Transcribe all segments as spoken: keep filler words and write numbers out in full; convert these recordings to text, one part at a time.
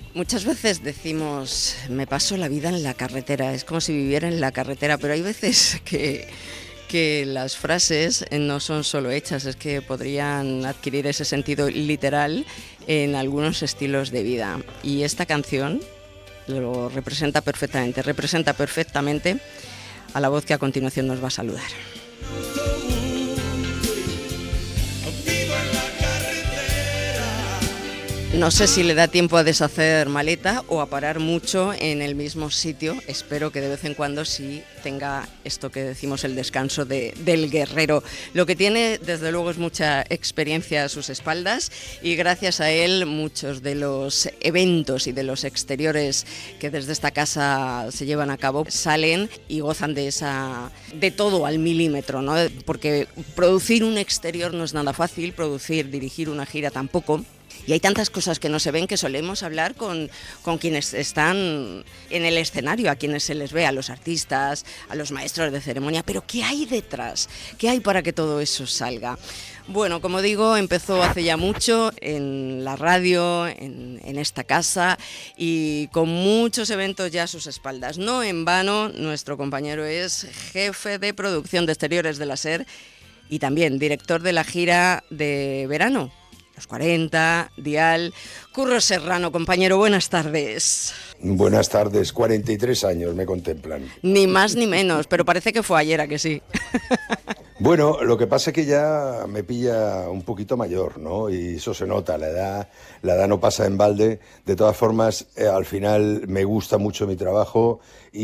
Muchas veces decimos, me paso la vida en la carretera, es como si viviera en la carretera, pero hay veces que, que las frases no son solo hechas, es que podrían adquirir ese sentido literal en algunos estilos de vida. Y esta canción lo representa perfectamente, representa perfectamente a la voz que a continuación nos va a saludar. No sé si le da tiempo a deshacer maleta o a parar mucho en el mismo sitio. Espero que de vez en cuando sí tenga esto que decimos el descanso de, del guerrero. Lo que tiene, desde luego, es mucha experiencia a sus espaldas y gracias a él muchos de los eventos y de los exteriores que desde esta casa se llevan a cabo salen y gozan de esa de todo al milímetro, ¿no? Porque producir un exterior no es nada fácil, producir, dirigir una gira tampoco. Y hay tantas cosas que no se ven que solemos hablar con, con quienes están en el escenario, a quienes se les ve, a los artistas, a los maestros de ceremonia. Pero ¿qué hay detrás? ¿Qué hay para que todo eso salga? Bueno, como digo, empezó hace ya mucho en la radio, en, en esta casa y con muchos eventos ya a sus espaldas. No en vano, nuestro compañero es jefe de producción de exteriores de la SER y también director de la gira de verano. Los cuarenta, Dial. Curro Serrano, compañero, buenas tardes. Buenas tardes, cuarenta y tres años me contemplan. Ni más ni menos, pero parece que fue ayer, ¿a que sí? Bueno, lo que pasa es que ya me pilla un poquito mayor, ¿no? Y eso se nota, la edad, la edad no pasa en balde. De todas formas, eh, al final me gusta mucho mi trabajo y,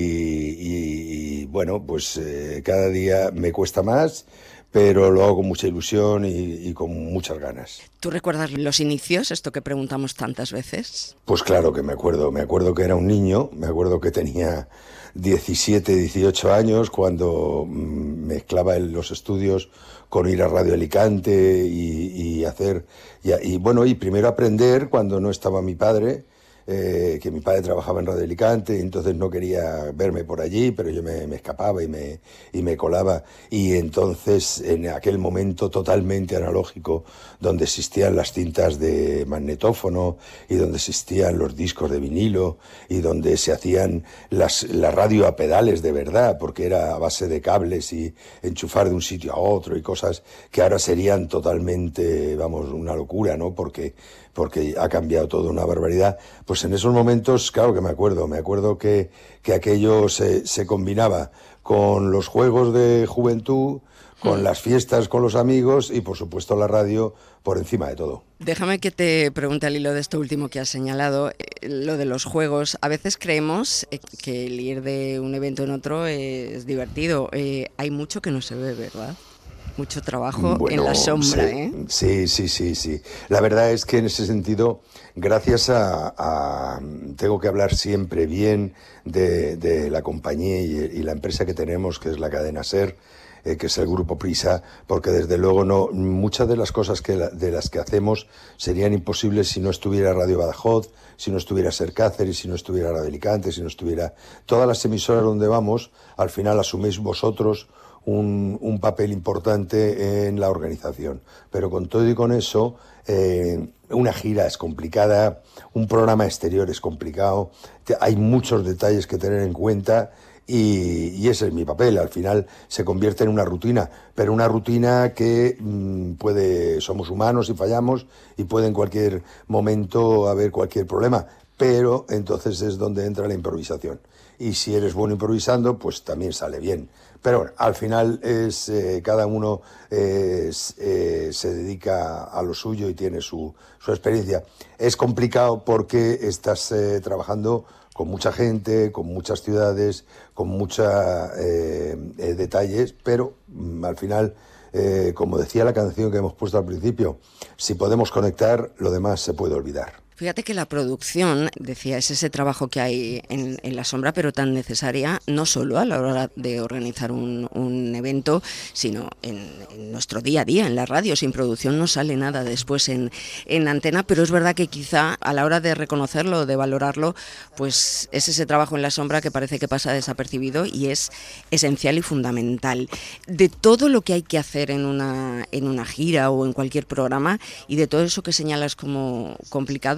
y, y bueno, pues eh, cada día me cuesta más, pero lo hago con mucha ilusión y, y con muchas ganas. ¿Tú recuerdas los inicios, esto que preguntamos tantas veces? Pues claro que me acuerdo, me acuerdo que era un niño, me acuerdo que tenía diecisiete, dieciocho años cuando mezclaba en los estudios con ir a Radio Alicante y, y hacer, y, y bueno, y primero aprender cuando no estaba mi padre, Eh, que mi padre trabajaba en Radio Alicante y entonces no quería verme por allí, pero yo me, me escapaba y me, y me colaba. Y entonces, en aquel momento totalmente analógico, donde existían las cintas de magnetófono y donde existían los discos de vinilo y donde se hacían las, la radio a pedales de verdad, porque era a base de cables y enchufar de un sitio a otro y cosas que ahora serían totalmente, vamos, una locura, ¿no? Porque porque ha cambiado todo, una barbaridad. Pues en esos momentos, claro que me acuerdo, me acuerdo que, que aquello se, se combinaba con los juegos de juventud, con las fiestas con los amigos y, por supuesto, la radio por encima de todo. Déjame que te pregunte al hilo de esto último que has señalado, eh, lo de los juegos. A veces creemos eh, que el ir de un evento en otro eh, es divertido. Eh, hay mucho que no se ve, ¿verdad? Mucho trabajo bueno, en la sombra, sí, ¿eh? Sí, sí, sí, sí. La verdad es que en ese sentido, gracias a... a tengo que hablar siempre bien de, de la compañía y, y la empresa que tenemos, que es la cadena SER, eh, que es el Grupo Prisa, porque desde luego no muchas de las cosas que la, de las que hacemos serían imposibles si no estuviera Radio Badajoz, si no estuviera SER Cáceres, si no estuviera Radio Alicante, si no estuviera... Todas las emisoras donde vamos, al final asumís vosotros Un, un papel importante en la organización. Pero con todo y con eso, eh, una gira es complicada, un programa exterior es complicado, te, hay muchos detalles que tener en cuenta y, y ese es mi papel. Al final se convierte en una rutina, pero una rutina que mmm, puede, somos humanos y fallamos y puede en cualquier momento haber cualquier problema, pero entonces es donde entra la improvisación. Y si eres bueno improvisando, pues también sale bien. Pero bueno, al final es eh, cada uno eh, eh, se dedica a lo suyo y tiene su, su experiencia. Es complicado porque estás eh, trabajando con mucha gente, con muchas ciudades, con muchos eh, eh, detalles, pero mm, al final, eh, como decía la canción que hemos puesto al principio, si podemos conectar, lo demás se puede olvidar. Fíjate que la producción, decía, es ese trabajo que hay en, en la sombra, pero tan necesaria, no solo a la hora de organizar un, un evento, sino en, en nuestro día a día, en la radio. Sin producción no sale nada después en, en antena, pero es verdad que quizá a la hora de reconocerlo, de valorarlo, pues es ese trabajo en la sombra que parece que pasa desapercibido y es esencial y fundamental. De todo lo que hay que hacer en una, en una gira o en cualquier programa y de todo eso que señalas como complicado,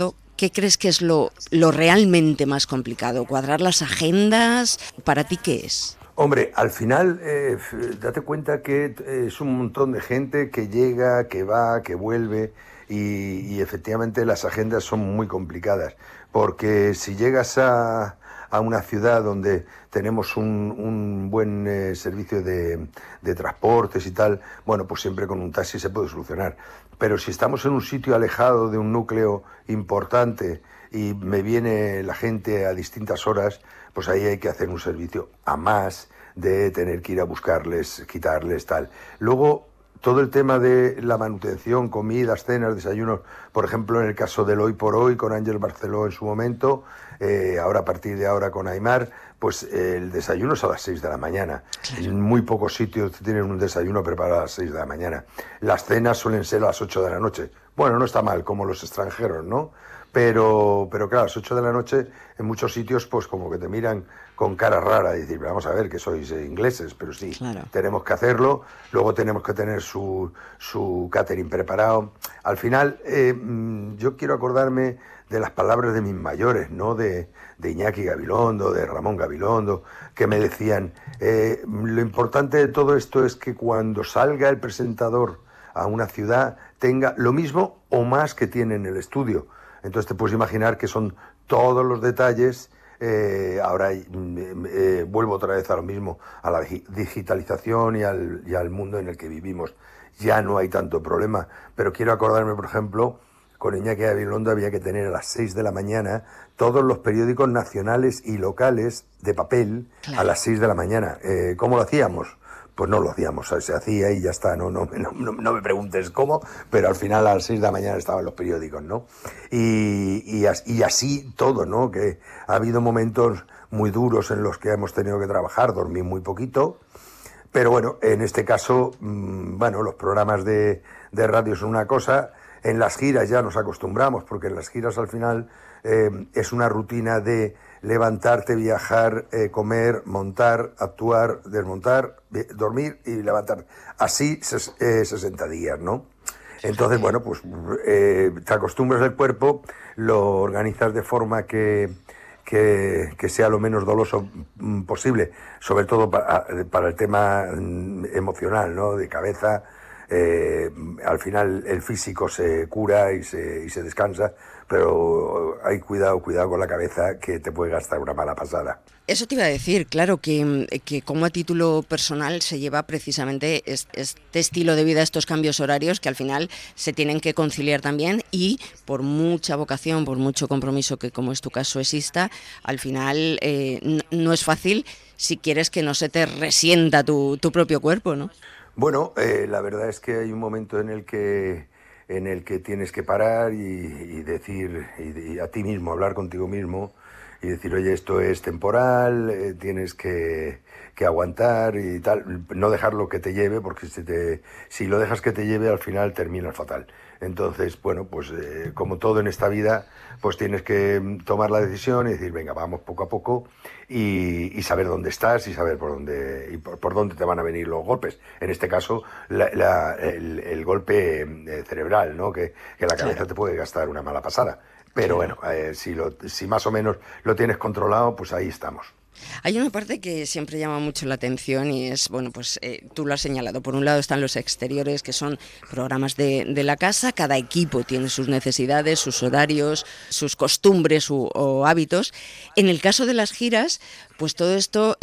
pero ¿qué crees que es lo, lo realmente más complicado? ¿Cuadrar las agendas? ¿Para ti qué es? Hombre, al final, eh, date cuenta que es un montón de gente que llega, que va, que vuelve, y, y efectivamente las agendas son muy complicadas, porque si llegas a, a una ciudad donde tenemos un, un buen eh, servicio de, de transportes y tal, bueno, pues siempre con un taxi se puede solucionar. Pero si estamos en un sitio alejado de un núcleo importante y me viene la gente a distintas horas, pues ahí hay que hacer un servicio a más de tener que ir a buscarles, quitarles, tal. Luego, todo el tema de la manutención, comidas, cenas, desayunos, por ejemplo, en el caso del Hoy por Hoy con Ángel Barceló en su momento, eh, ahora a partir de ahora con Aimar, pues eh, el desayuno es a las seis de la mañana. Claro. En muy pocos sitios tienen un desayuno preparado a las seis de la mañana. Las cenas suelen ser a las ocho de la noche. Bueno, no está mal, como los extranjeros, ¿no? Pero, pero claro, a las ocho de la noche en muchos sitios pues como que te miran con cara rara y decir, vamos a ver que sois eh, ingleses, pero sí, claro, tenemos que hacerlo, luego tenemos que tener su, su catering preparado. Al final, eh, yo quiero acordarme de las palabras de mis mayores, ¿no? De, de Iñaki Gabilondo, de Ramón Gabilondo, que me decían, eh, lo importante de todo esto es que cuando salga el presentador a una ciudad tenga lo mismo o más que tiene en el estudio. Entonces te puedes imaginar que son todos los detalles. Eh, ahora eh, eh, vuelvo otra vez a lo mismo, a la digitalización y al, y al mundo en el que vivimos. Ya no hay tanto problema, pero quiero acordarme, por ejemplo, con Iñaki Gabilondo había que tener a las seis de la mañana todos los periódicos nacionales y locales de papel, claro, a las seis de la mañana. Eh, ¿Cómo lo hacíamos? Pues no lo hacíamos, se hacía y ya está, no, no, no, no me preguntes cómo, pero al final a las seis de la mañana estaban los periódicos, ¿no? Y, y, y así todo, ¿no? Que ha habido momentos muy duros en los que hemos tenido que trabajar, dormir muy poquito, pero bueno, en este caso, mmm, bueno, los programas de, de radio son una cosa, en las giras ya nos acostumbramos, porque en las giras al final eh, es una rutina de levantarte, viajar, eh, comer, montar, actuar, desmontar, dormir y levantar. Así ses, eh, sesenta días, ¿no? Entonces, bueno, pues eh, te acostumbras al cuerpo, lo organizas de forma que, que, que sea lo menos doloso posible, sobre todo para, para el tema emocional, ¿no? De cabeza. Eh, al final el físico se cura y se, y se descansa, pero hay cuidado, cuidado con la cabeza, que te puede gastar una mala pasada. Eso te iba a decir, claro, que, que como a título personal se lleva precisamente este estilo de vida, estos cambios horarios que al final se tienen que conciliar también, y por mucha vocación, por mucho compromiso que como es tu caso exista, al final eh, no, no es fácil si quieres que no se te resienta tu, tu propio cuerpo, ¿no? Bueno, eh, la verdad es que hay un momento en el que en el que tienes que parar y, y decir, y, y a ti mismo, hablar contigo mismo y decir, oye, esto es temporal, eh, tienes que, que aguantar y tal, no dejarlo que te lleve, porque si, te, si lo dejas que te lleve al final terminas fatal. Entonces, bueno, pues eh, como todo en esta vida, pues tienes que tomar la decisión y decir, venga, vamos poco a poco y, y saber dónde estás y saber por dónde y por, por dónde te van a venir los golpes. En este caso, la, la, el, el golpe eh, cerebral, ¿no? Que, que la cabeza te puede gastar una mala pasada. Pero bueno, eh, si, lo, si más o menos lo tienes controlado, pues ahí estamos. Hay una parte que siempre llama mucho la atención y es, bueno, pues eh, tú lo has señalado, por un lado están los exteriores, que son programas de, de la casa, cada equipo tiene sus necesidades, sus horarios, sus costumbres u, o hábitos. En el caso de las giras, pues todo esto